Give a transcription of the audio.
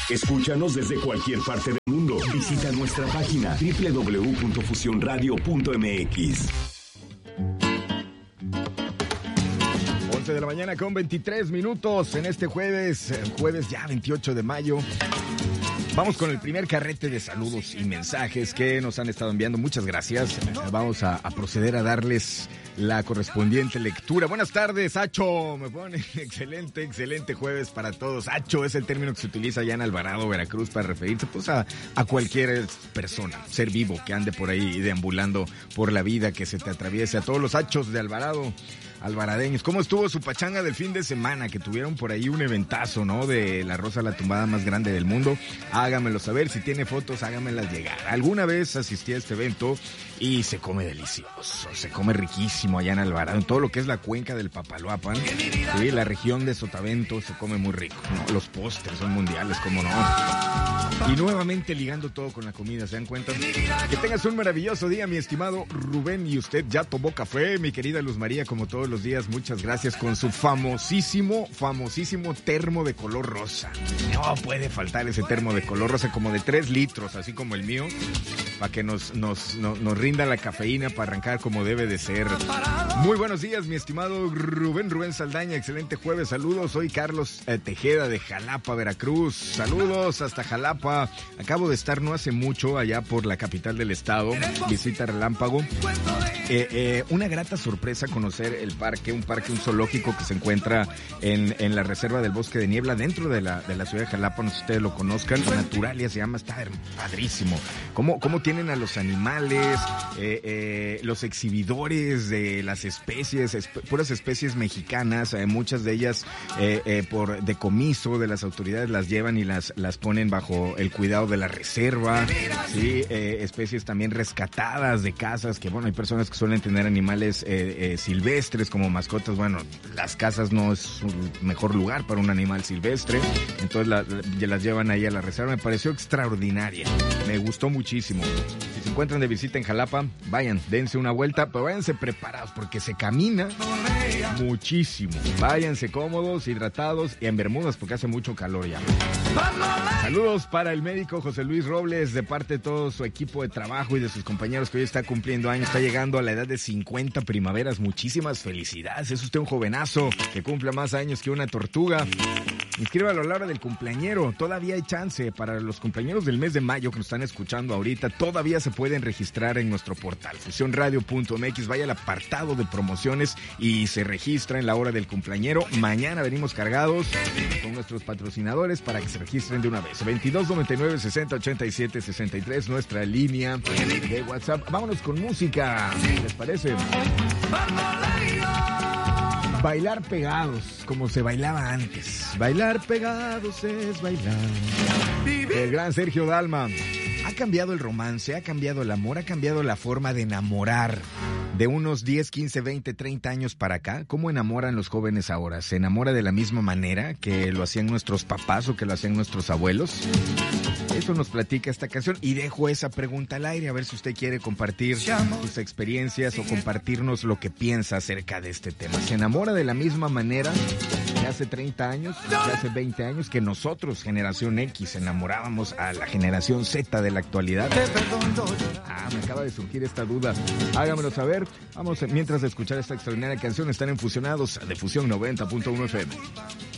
Escúchanos desde cualquier parte del mundo. Visita nuestra página www.fusionradio.mx. 11 de la mañana con 23 minutos en este jueves ya 28 de mayo. Vamos con el primer carrete de saludos y mensajes que nos han estado enviando. Muchas gracias. Vamos a proceder a darles la correspondiente lectura. Buenas tardes, Acho. Me pone excelente jueves para todos. Acho es el término que se utiliza allá en Alvarado, Veracruz, para referirse pues a cualquier persona, ser vivo que ande por ahí deambulando por la vida, que se te atraviese. A todos los achos de Alvarado, alvaradeños. ¿Cómo estuvo su pachanga del fin de semana? Que tuvieron por ahí un eventazo, ¿no? De la Rosa la Tumbada más grande del mundo. Hágamelo saber. Si tiene fotos, hágamelas llegar. Alguna vez asistí a este evento y se come delicioso. Se come riquísimo allá en Alvarado. En todo lo que es la cuenca del Papaloapan. Sí, la región de Sotavento se come muy rico, ¿no? Los postres son mundiales, ¿cómo no? Y nuevamente ligando todo con la comida, ¿se dan cuenta? Que tengas un maravilloso día, mi estimado Rubén. Y usted ya tomó café, mi querida Luz María, como todos los días. Muchas gracias con su famosísimo termo de color rosa. No puede faltar ese termo de color rosa, como de 3 litros, así como el mío, para que nos rinda la cafeína para arrancar como debe de ser. Muy buenos días, mi estimado Rubén Saldaña. Excelente jueves. Saludos. Soy Carlos Tejeda de Jalapa, Veracruz. Saludos hasta Jalapa. Acabo de estar no hace mucho allá por la capital del estado. Visita relámpago. Una grata sorpresa conocer el parque, un zoológico que se encuentra en la reserva del Bosque de Niebla, dentro de la ciudad de Jalapa. No sé si ustedes lo conozcan. Naturalia se llama, está padrísimo. ¿Cómo tienen a los animales, los exhibidores de las especies, puras especies mexicanas, muchas de ellas por decomiso de las autoridades las llevan y las ponen bajo el cuidado de la reserva, ¿sí? Especies también rescatadas de casas, que bueno, hay personas que suelen tener animales silvestres como mascotas. Bueno, las casas no es un mejor lugar para un animal silvestre, entonces las llevan ahí a la reserva. Me pareció extraordinaria, me gustó muchísimo. Si se encuentran de visita en Jalapa, vayan, dense una vuelta, pero váyanse preparados porque se camina muchísimo. Váyanse cómodos, hidratados y en bermudas porque hace mucho calor ya. Saludos para el médico José Luis Robles, de parte de todo su equipo de trabajo y de sus compañeros que hoy está cumpliendo años, está llegando a la edad de 50 primaveras. Muchísimas felicidades, es usted un jovenazo que cumple más años que una tortuga. Inscríbalo a la hora del cumpleañero, todavía hay chance para los cumpleañeros del mes de mayo que nos están escuchando ahorita, todavía se pueden registrar en nuestro portal fusionradio.mx, vaya al apartado de promociones y se registra en la hora del cumpleañero. Mañana venimos cargados con nuestros patrocinadores para que se registren de una vez. 2299-6087-63, nuestra línea de WhatsApp. Vámonos con música, ¿les parece? Bailar pegados, como se bailaba antes. Bailar pegados es bailar. El gran Sergio Dalma. Ha cambiado el romance, ha cambiado el amor, ha cambiado la forma de enamorar. De unos 10, 15, 20, 30 años para acá, ¿cómo enamoran los jóvenes ahora? ¿Se enamora de la misma manera que lo hacían nuestros papás o que lo hacían nuestros abuelos? Eso nos platica esta canción y dejo esa pregunta al aire a ver si usted quiere compartir sus experiencias o compartirnos lo que piensa acerca de este tema. ¿Se enamora de la misma manera que hace 30 años, que hace 20 años, que nosotros, generación X, enamorábamos a la generación Z de la actualidad? Me acaba de surgir esta duda. Hágamelo saber. Vamos, mientras de escuchar esta extraordinaria canción, están en Fusionados de Fusión 90.1 FM.